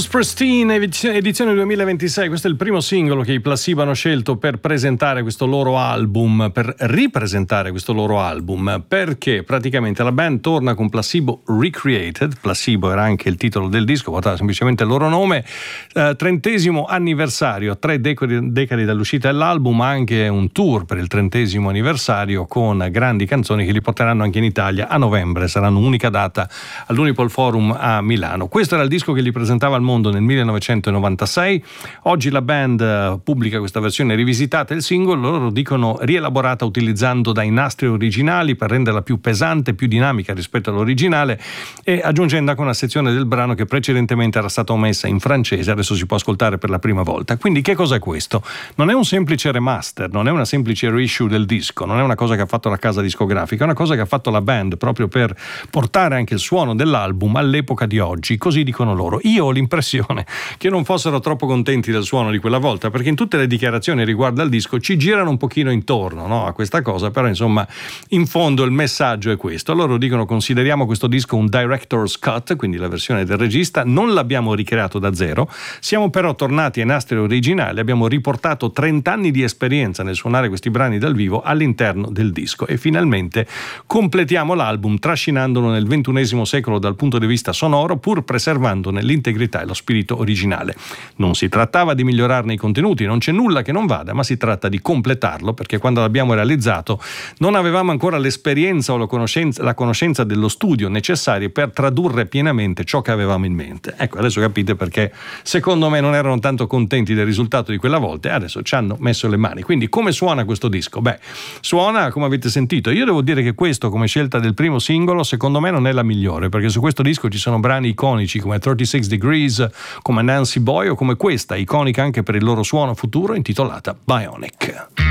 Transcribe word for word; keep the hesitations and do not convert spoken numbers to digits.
Pristine, edizione duemilaventisei. Questo è il primo singolo che i Placebo hanno scelto per presentare questo loro album, per ripresentare questo loro album, perché praticamente la band torna con Placebo Recreated. Placebo era anche il titolo del disco, portava semplicemente il loro nome. eh, trentesimo anniversario, tre decadi, decadi dall'uscita dell'album, anche un tour per il trentesimo anniversario con grandi canzoni che li porteranno anche in Italia a novembre. Saranno unica data all'Unipol Forum a Milano. Questo era il disco che li presentava al mondo nel millenovecentonovantasei. Oggi la band uh, pubblica questa versione rivisitata, il singolo, loro dicono rielaborata utilizzando dai nastri originali per renderla più pesante, più dinamica rispetto all'originale, e aggiungendo anche una sezione del brano che precedentemente era stata omessa in francese, adesso si può ascoltare per la prima volta. Quindi che cos'è questo? Non è un semplice remaster, non è una semplice reissue del disco, non è una cosa che ha fatto la casa discografica, è una cosa che ha fatto la band proprio per portare anche il suono dell'album all'epoca di oggi, così dicono loro. Io ho l'impressione che non fossero troppo contenti del suono di quella volta, perché in tutte le dichiarazioni riguardo al disco ci girano un pochino intorno, no, a questa cosa, però insomma in fondo il messaggio è questo. Loro dicono: consideriamo questo disco un director's cut, quindi la versione del regista, non l'abbiamo ricreato da zero, siamo però tornati ai nastri originali, abbiamo riportato trenta anni di esperienza nel suonare questi brani dal vivo all'interno del disco e finalmente completiamo l'album trascinandolo nel ventunesimo secolo dal punto di vista sonoro, pur preservandone l'integrità e lo spirito originale. Non si trattava di migliorarne i contenuti, non c'è nulla che non vada, ma si tratta di completarlo, perché quando l'abbiamo realizzato non avevamo ancora l'esperienza o la conoscenza, la conoscenza dello studio necessarie per tradurre pienamente ciò che avevamo in mente. Ecco, adesso capite perché secondo me non erano tanto contenti del risultato di quella volta e adesso ci hanno messo le mani. Quindi come suona questo disco? Beh, suona come avete sentito. Io devo dire che questo, come scelta del primo singolo, secondo me non è la migliore, perché su questo disco ci sono brani iconici come trentasei Degrees, come Nancy Boy o come questa, iconica anche per il loro suono futuro, intitolata Bionic.